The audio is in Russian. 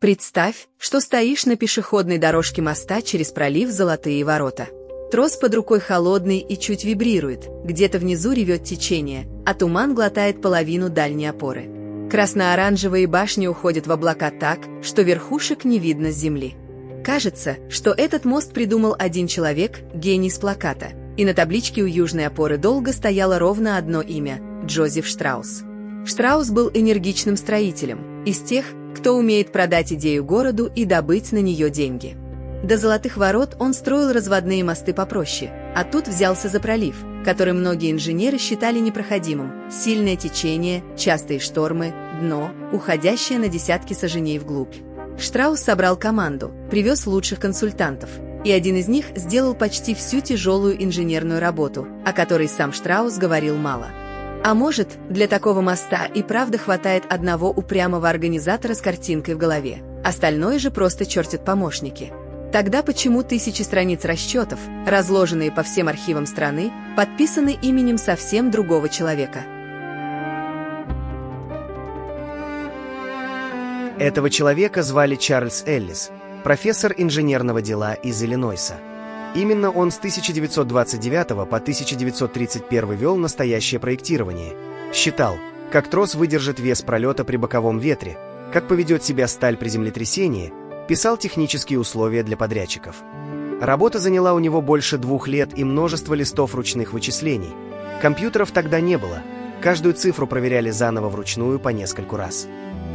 Представь, что стоишь на пешеходной дорожке моста через пролив Золотые ворота. Трос под рукой холодный и чуть вибрирует, где-то внизу ревет течение, а туман глотает половину дальней опоры. Красно-оранжевые башни уходят в облака так, что верхушек не видно с земли. Кажется, что этот мост придумал один человек, гений с плаката, и на табличке у южной опоры долго стояло ровно одно имя – Джозеф Штраус. Штраус был энергичным строителем, из тех, кто умеет продать идею городу и добыть на нее деньги. До Золотых ворот он строил разводные мосты попроще, а тут взялся за пролив, который многие инженеры считали непроходимым. Сильное течение, частые штормы, дно, уходящее на десятки саженей вглубь. Штраус собрал команду, привез лучших консультантов, и один из них сделал почти всю тяжелую инженерную работу, о которой сам Штраус говорил мало. А может, для такого моста и правда хватает одного упрямого организатора с картинкой в голове, остальное же просто чертят помощники. Тогда почему тысячи страниц расчетов, разложенные по всем архивам страны, подписаны именем совсем другого человека? Этого человека звали Чарльз Эллис, профессор инженерного дела из Иллинойса. Именно он с 1929 по 1931 вел настоящее проектирование. Считал, как трос выдержит вес пролета при боковом ветре, как поведет себя сталь при землетрясении, писал технические условия для подрядчиков. Работа заняла у него больше 2 лет и множество листов ручных вычислений. Компьютеров тогда не было, каждую цифру проверяли заново вручную по нескольку раз.